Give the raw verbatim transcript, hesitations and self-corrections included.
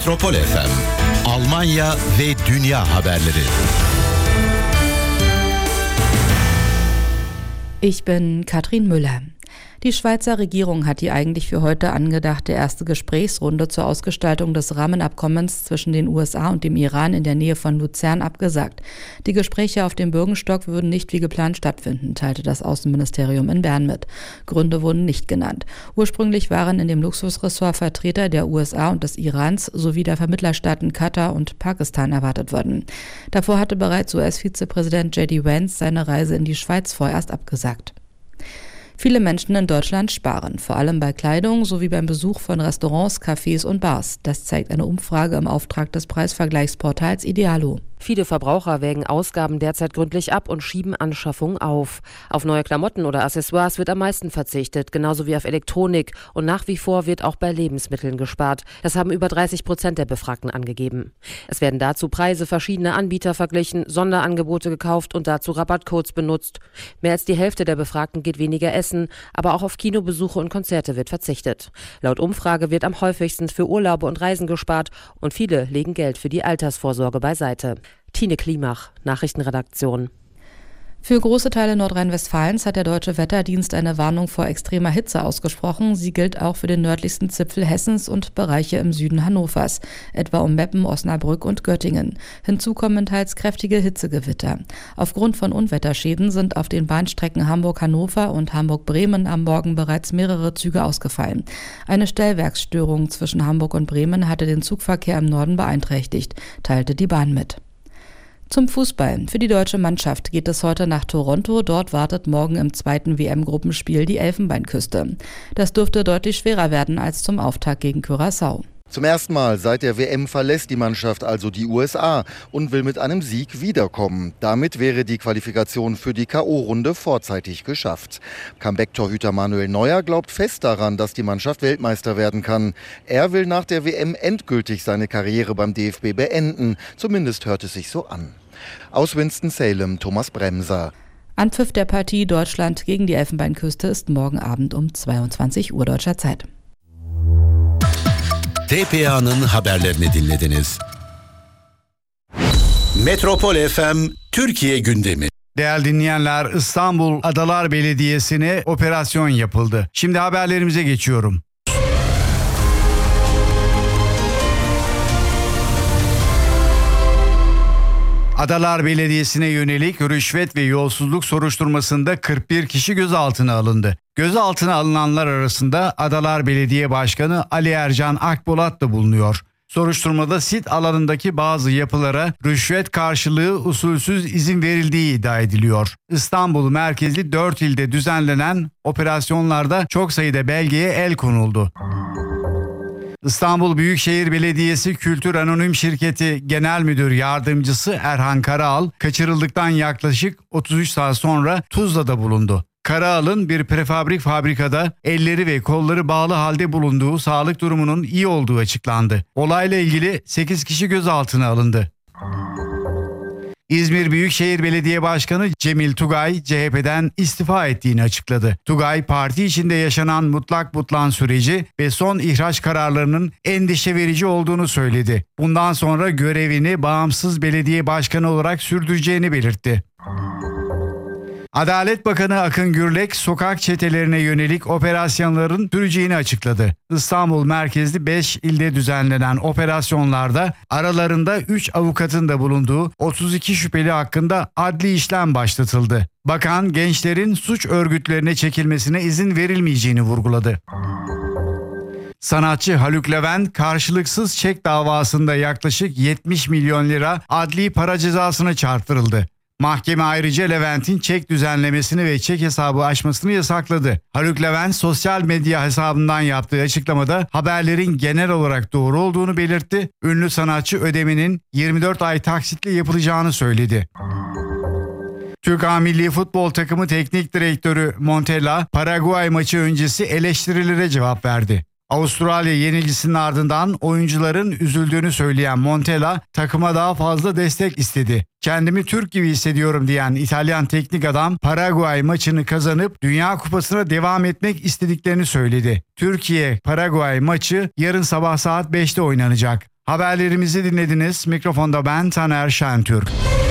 Metropol F M, Almanya ve dünya haberleri. Ich bin Katrin Müller. Die Schweizer Regierung hat die eigentlich für heute angedachte erste Gesprächsrunde zur Ausgestaltung des Rahmenabkommens zwischen den U S A und dem Iran in der Nähe von Luzern abgesagt. Die Gespräche auf dem Bürgenstock würden nicht wie geplant stattfinden, teilte das Außenministerium in Bern mit. Gründe wurden nicht genannt. Ursprünglich waren in dem Luxusressort Vertreter der U S A und des Irans sowie der Vermittlerstaaten Katar und Pakistan erwartet worden. Davor hatte bereits U S-Vizepräsident J D Vance seine Reise in die Schweiz vorerst abgesagt. Viele Menschen in Deutschland sparen, vor allem bei Kleidung sowie beim Besuch von Restaurants, Cafés und Bars. Das zeigt eine Umfrage im Auftrag des Preisvergleichsportals Idealo. Viele Verbraucher wägen Ausgaben derzeit gründlich ab und schieben Anschaffungen auf. Auf neue Klamotten oder Accessoires wird am meisten verzichtet, genauso wie auf Elektronik. Und nach wie vor wird auch bei Lebensmitteln gespart. Das haben über dreißig Prozent der Befragten angegeben. Es werden dazu Preise verschiedener Anbieter verglichen, Sonderangebote gekauft und dazu Rabattcodes benutzt. Mehr als die Hälfte der Befragten geht weniger essen, aber auch auf Kinobesuche und Konzerte wird verzichtet. Laut Umfrage wird am häufigsten für Urlaube und Reisen gespart und viele legen Geld für die Altersvorsorge beiseite. Tine Klimach, Nachrichtenredaktion. Für große Teile Nordrhein-Westfalens hat der Deutsche Wetterdienst eine Warnung vor extremer Hitze ausgesprochen. Sie gilt auch für den nördlichsten Zipfel Hessens und Bereiche im Süden Hannovers, etwa um Meppen, Osnabrück und Göttingen. Hinzu kommen teils kräftige Hitzegewitter. Aufgrund von Unwetterschäden sind auf den Bahnstrecken Hamburg-Hannover und Hamburg-Bremen am Morgen bereits mehrere Züge ausgefallen. Eine Stellwerksstörung zwischen Hamburg und Bremen hatte den Zugverkehr im Norden beeinträchtigt, teilte die Bahn mit. Zum Fußball. Für die deutsche Mannschaft geht es heute nach Toronto. Dort wartet morgen im zweiten W M-Gruppenspiel die Elfenbeinküste. Das dürfte deutlich schwerer werden als zum Auftakt gegen Curaçao. Zum ersten Mal seit der W M verlässt die Mannschaft also die U S A und will mit einem Sieg wiederkommen. Damit wäre die Qualifikation für die K O-Runde vorzeitig geschafft. Comeback-Torhüter Manuel Neuer glaubt fest daran, dass die Mannschaft Weltmeister werden kann. Er will nach der W M endgültig seine Karriere beim D F B beenden. Zumindest hört es sich so an. Aus Winston-Salem, Thomas Bremser. Anpfiff der Partie Deutschland gegen die Elfenbeinküste ist morgen Abend um zweiundzwanzig Uhr deutscher Zeit. T P A'nın haberlerini dinlediniz. Metropol F M Türkiye gündemi. Değerli dinleyenler, İstanbul Adalar Belediyesi'ne operasyon yapıldı. Şimdi haberlerimize geçiyorum. Adalar Belediyesi'ne yönelik rüşvet ve yolsuzluk soruşturmasında kırk bir kişi gözaltına alındı. Gözaltına alınanlar arasında Adalar Belediye Başkanı Ali Ercan Akbolat da bulunuyor. Soruşturmada sit alanındaki bazı yapılara rüşvet karşılığı usulsüz izin verildiği iddia ediliyor. İstanbul merkezli dört ilde düzenlenen operasyonlarda çok sayıda belgeye el konuldu. İstanbul Büyükşehir Belediyesi Kültür Anonim Şirketi Genel Müdür Yardımcısı Erhan Karaal, kaçırıldıktan yaklaşık otuz üç saat sonra Tuzla'da bulundu. Karaal'ın bir prefabrik fabrikada elleri ve kolları bağlı halde bulunduğu, sağlık durumunun iyi olduğu açıklandı. Olayla ilgili sekiz kişi gözaltına alındı. İzmir Büyükşehir Belediye Başkanı Cemil Tugay C H P'den istifa ettiğini açıkladı. Tugay, parti içinde yaşanan mutlak butlan süreci ve son ihraç kararlarının endişe verici olduğunu söyledi. Bundan sonra görevini bağımsız belediye başkanı olarak sürdüreceğini belirtti. Adalet Bakanı Akın Gürlek, sokak çetelerine yönelik operasyonların süreceğini açıkladı. İstanbul merkezli beş ilde düzenlenen operasyonlarda aralarında üç avukatın da bulunduğu otuz iki şüpheli hakkında adli işlem başlatıldı. Bakan, gençlerin suç örgütlerine çekilmesine izin verilmeyeceğini vurguladı. Sanatçı Haluk Levent, karşılıksız çek davasında yaklaşık yetmiş milyon lira adli para cezasına çarptırıldı. Mahkeme ayrıca Levent'in çek düzenlemesini ve çek hesabı açmasını yasakladı. Haluk Levent sosyal medya hesabından yaptığı açıklamada haberlerin genel olarak doğru olduğunu belirtti. Ünlü sanatçı ödemenin yirmi dört ay taksitle yapılacağını söyledi. Türk A Milli Futbol Takımı Teknik Direktörü Montella, Paraguay maçı öncesi eleştirilere cevap verdi. Avustralya yenilgisinin ardından oyuncuların üzüldüğünü söyleyen Montella, takıma daha fazla destek istedi. Kendimi Türk gibi hissediyorum diyen İtalyan teknik adam, Paraguay maçını kazanıp Dünya Kupası'na devam etmek istediklerini söyledi. Türkiye-Paraguay maçı yarın sabah saat beşte oynanacak. Haberlerimizi dinlediniz. Mikrofonda ben Taner Şentürk.